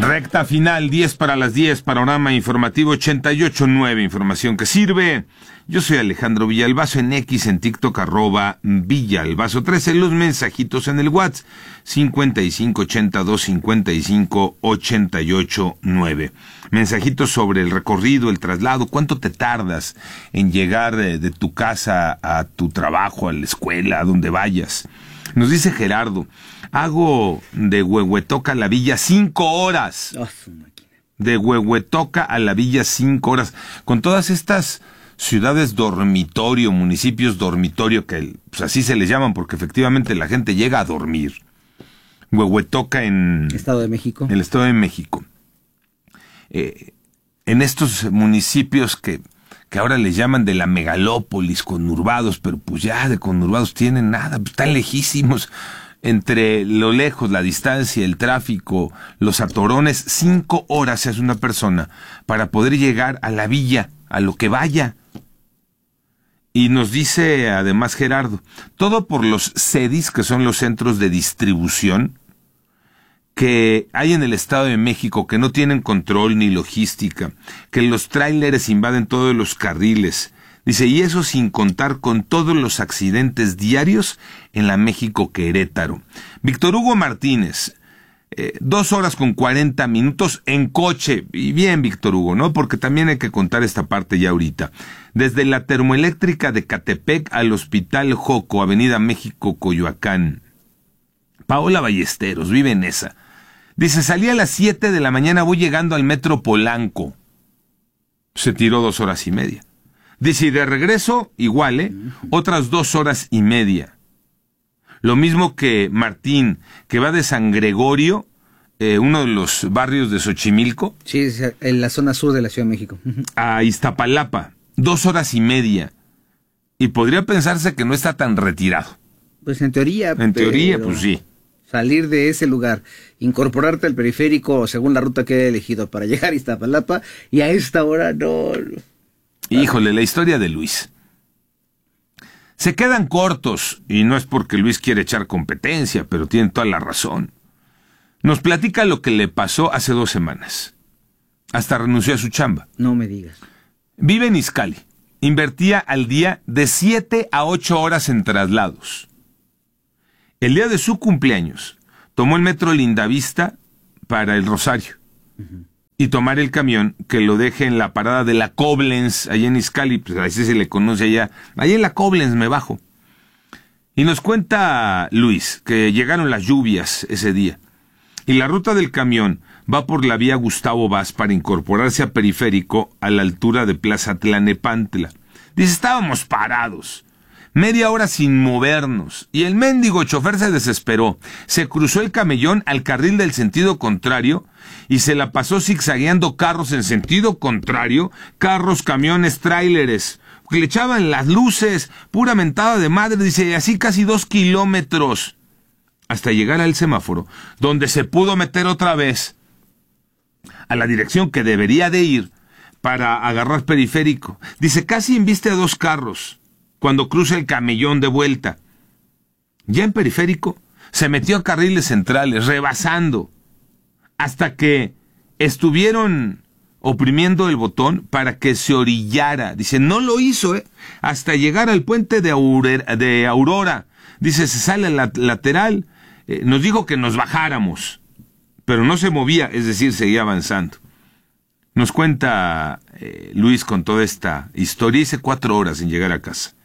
Recta final, 10 para las 10, panorama informativo 88.9, información que sirve. Yo soy Alejandro Villalbazo, en X, en TikTok, @Villalbazo13, los mensajitos en el WhatsApp, 5582-5588-9. Mensajitos sobre el recorrido, el traslado, cuánto te tardas en llegar de tu casa a tu trabajo, a la escuela, a donde vayas. Nos dice Gerardo, hago de Huehuetoca a la Villa 5 horas. De Huehuetoca a la Villa 5 horas. Con todas estas ciudades dormitorio, municipios dormitorio, que pues así se les llaman porque efectivamente la gente llega a dormir. Huehuetoca en Estado de México. El Estado de México. En estos municipios que ahora les llaman de la megalópolis, conurbados, pero pues ya de conurbados tienen nada, pues están lejísimos. Entre lo lejos, la distancia, el tráfico, los atorones, 5 horas se hace una persona para poder llegar a la villa, a lo que vaya. Y nos dice además Gerardo, todo por los CEDIS, que son los centros de distribución, que hay en el Estado de México, que no tienen control ni logística, que los tráileres invaden todos los carriles. Dice, y eso sin contar con todos los accidentes diarios en la México-Querétaro. Víctor Hugo Martínez, 2 horas con 40 minutos en coche. Y bien, Víctor Hugo, ¿no? Porque también hay que contar esta parte ya ahorita. Desde la termoeléctrica de Catepec al Hospital Joco, Avenida México, Coyoacán. Paola Ballesteros, vive en esa. Dice, salí a las 7 de la mañana, voy llegando al Metro Polanco. Se tiró 2 horas y media. Dice, y de regreso, igual, otras 2 horas y media. Lo mismo que Martín, que va de San Gregorio, uno de los barrios de Xochimilco. Sí, en la zona sur de la Ciudad de México. A Iztapalapa, 2 horas y media. Y podría pensarse que no está tan retirado. Pues en teoría. En teoría, pues sí. Salir de ese lugar, incorporarte al periférico según la ruta que he elegido para llegar a Iztapalapa, y a esta hora no. Híjole, la historia de Luis. Se quedan cortos, y no es porque Luis quiere echar competencia, pero tiene toda la razón. Nos platica lo que le pasó hace 2 semanas. Hasta renunció a su chamba. No me digas. Vive en Izcalli. Invertía al día de 7 a 8 horas en traslados. El día de su cumpleaños, tomó el metro Lindavista para el Rosario. Y tomar el camión que lo deje en la parada de la Koblenz, allá en Izcalli, pues así se le conoce allá. Allá en la Koblenz me bajo. Y nos cuenta Luis que llegaron las lluvias ese día. Y la ruta del camión va por la vía Gustavo Vaz para incorporarse a Periférico a la altura de Plaza Tlanepantla. Dice, estábamos parados. Media hora sin movernos, y el mendigo chofer se desesperó. Se cruzó el camellón al carril del sentido contrario y se la pasó zigzagueando carros en sentido contrario, carros, camiones, tráileres, que le echaban las luces, pura mentada de madre, dice, y así casi 2 kilómetros, hasta llegar al semáforo, donde se pudo meter otra vez a la dirección que debería de ir para agarrar Periférico. Dice, casi embiste a 2 carros. Cuando cruza el camellón de vuelta. Ya en Periférico, se metió a carriles centrales, rebasando, hasta que estuvieron oprimiendo el botón para que se orillara. Dice, no lo hizo, hasta llegar al puente de Aurora. Dice, se sale a la lateral, nos dijo que nos bajáramos, pero no se movía, es decir, seguía avanzando. Nos cuenta Luis con toda esta historia, hice 4 horas en llegar a casa.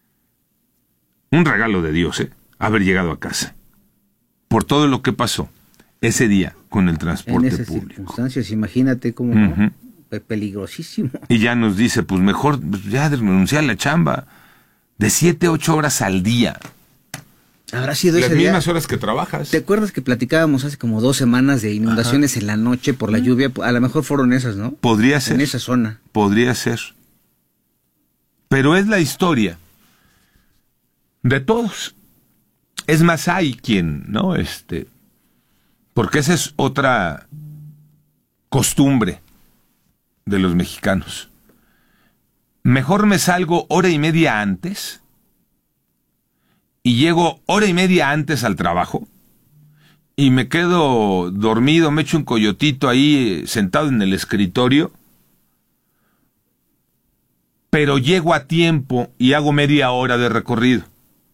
Un regalo de Dios, haber llegado a casa. Por todo lo que pasó ese día con el transporte en esas público. Circunstancias, imagínate cómo no, peligrosísimo. Y ya nos dice, pues mejor ya renunciar a la chamba de 7 a 8 horas al día. Habrá sido las ese día. Las mismas horas que trabajas. ¿Te acuerdas que platicábamos hace como 2 semanas de inundaciones en la noche por la lluvia? A lo mejor fueron esas, ¿no? Podría ser. En esa zona. Podría ser. Pero es la historia de todos. Es más, hay quien, ¿no? Porque esa es otra costumbre de los mexicanos. Mejor me salgo hora y media antes y llego hora y media antes al trabajo y me quedo dormido, me echo un coyotito ahí sentado en el escritorio, pero llego a tiempo y hago media hora de recorrido.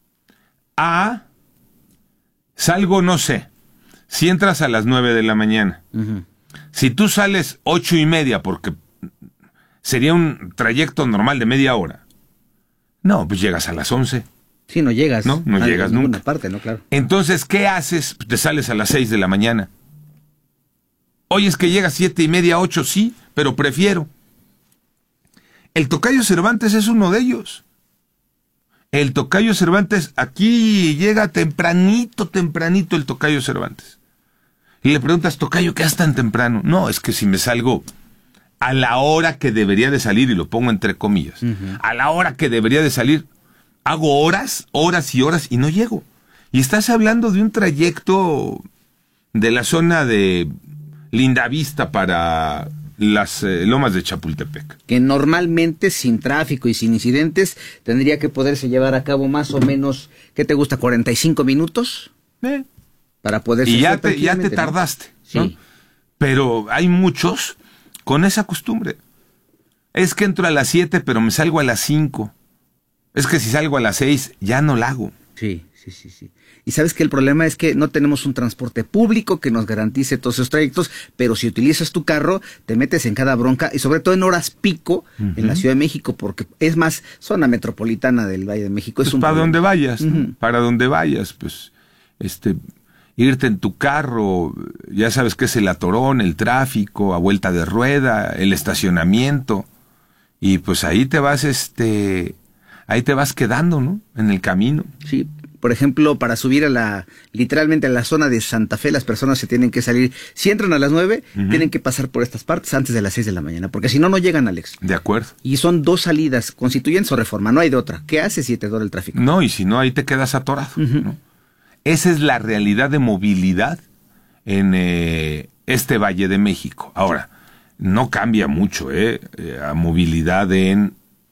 Salgo, no sé, si entras a las 9 de la mañana. Uh-huh. Si tú sales 8:30, porque sería un trayecto normal de media hora, no, pues llegas a las 11. Sí, no llegas. No llegas nunca. Parte, ¿no? Claro. Entonces, ¿qué haces? Te sales a las 6 de la mañana. Oye, es que llegas 7:30, 8, sí, pero prefiero. El Tocayo Cervantes es uno de ellos. El Tocayo Cervantes, aquí llega tempranito el Tocayo Cervantes. Y le preguntas, Tocayo, ¿qué haces tan temprano? No, es que si me salgo a la hora que debería de salir, y lo pongo entre comillas, a la hora que debería de salir, hago horas y no llego. Y estás hablando de un trayecto de la zona de Lindavista para las lomas de Chapultepec. Que normalmente, sin tráfico y sin incidentes, tendría que poderse llevar a cabo más o menos, ¿qué te gusta? 45 minutos. Para poder... Y ya te tardaste, ¿no? Sí. Pero hay muchos con esa costumbre. Es que entro a las 7, pero me salgo a las 5. Es que si salgo a las 6, ya no la hago. Sí. Y sabes que el problema es que no tenemos un transporte público que nos garantice todos esos trayectos, pero si utilizas tu carro, te metes en cada bronca, y sobre todo en horas pico, en la Ciudad de México, porque es más zona metropolitana del Valle de México. Pues para donde vayas, ¿no? Para donde vayas, pues, irte en tu carro, ya sabes que es el atorón, el tráfico, a vuelta de rueda, el estacionamiento, y pues ahí te vas, ahí te vas quedando, ¿no? En el camino. Sí. Por ejemplo, para subir literalmente a la zona de Santa Fe, las personas se tienen que salir, si entran a las 9, tienen que pasar por estas partes antes de las 6 de la mañana, porque si no, no llegan, Alex. De acuerdo. Y son 2 salidas, Constituyentes o Reforma, no hay de otra. ¿Qué haces si te dura el tráfico? No, y si no, ahí te quedas atorado, ¿no? Esa es la realidad de movilidad en este Valle de México. Ahora, no cambia mucho, a movilidad en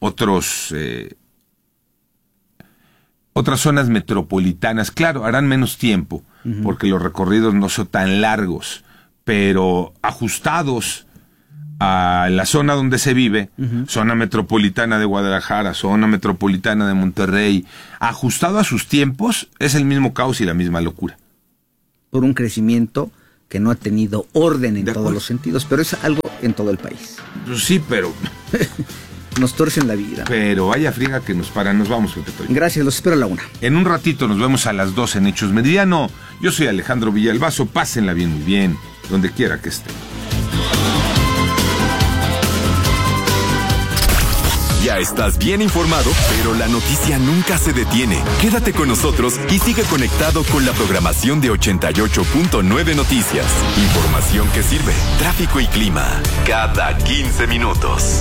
otras zonas metropolitanas. Claro, harán menos tiempo, porque los recorridos no son tan largos, pero ajustados a la zona donde se vive, zona metropolitana de Guadalajara, zona metropolitana de Monterrey, ajustado a sus tiempos, es el mismo caos y la misma locura. Por un crecimiento que no ha tenido orden en todos los sentidos, pero es algo en todo el país. Pues sí, pero... Nos torcen la vida. Pero vaya friega que nos vamos, Pepe Toño. Gracias, los espero a la 1. En un ratito nos vemos a las 2 en Hechos Meridiano. Yo soy Alejandro Villalbazo, pásenla bien, muy bien, donde quiera que estén. Ya estás bien informado, pero la noticia nunca se detiene. Quédate con nosotros y sigue conectado con la programación de 88.9 Noticias. Información que sirve, tráfico y clima, cada 15 minutos.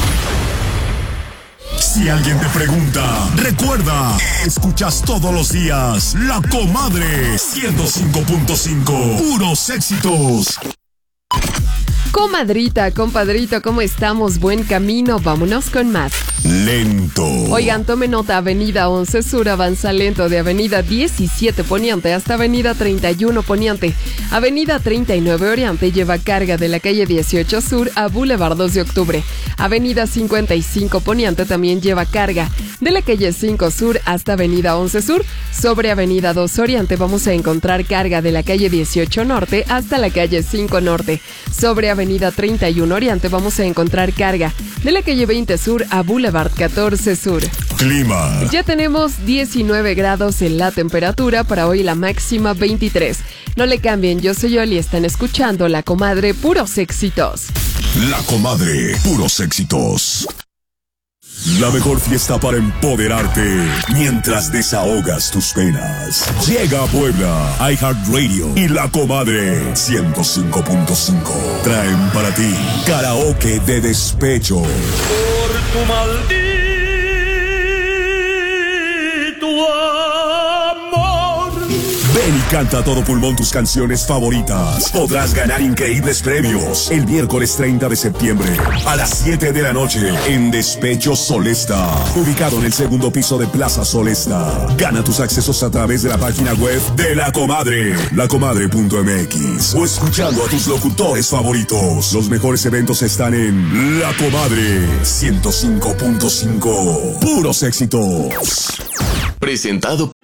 Si alguien te pregunta, recuerda, escuchas todos los días La Comadre 105.5, puros éxitos. Comadrita, compadrito, ¿cómo estamos? Buen camino, vámonos con más. Lento. Oigan, tome nota, Avenida 11 Sur avanza lento de Avenida 17 Poniente hasta Avenida 31 Poniente. Avenida 39 Oriente lleva carga de la calle 18 Sur a Boulevard 2 de Octubre. Avenida 55 Poniente también lleva carga de la calle 5 Sur hasta Avenida 11 Sur. Sobre Avenida 2 Oriente vamos a encontrar carga de la calle 18 Norte hasta la calle 5 Norte. Sobre Avenida 31 Oriente vamos a encontrar carga de la calle 20 Sur a Boulevard 14 Sur. Clima. Ya tenemos 19 grados en la temperatura, para hoy la máxima 23. No le cambien, yo soy Yoli y están escuchando La Comadre, puros éxitos. La Comadre, puros éxitos. La mejor fiesta para empoderarte mientras desahogas tus penas. Llega a Puebla, iHeartRadio y La Comadre 105.5. Traen para ti karaoke de despecho. Por tu maldito amor. Ven y canta a todo pulmón tus canciones favoritas. Podrás ganar increíbles premios el miércoles 30 de septiembre a las 7 de la noche en Despecho Solesta, ubicado en el segundo piso de Plaza Solesta. Gana tus accesos a través de la página web de La Comadre, lacomadre.mx, o escuchando a tus locutores favoritos. Los mejores eventos están en La Comadre 105.5. Puros éxitos. Presentado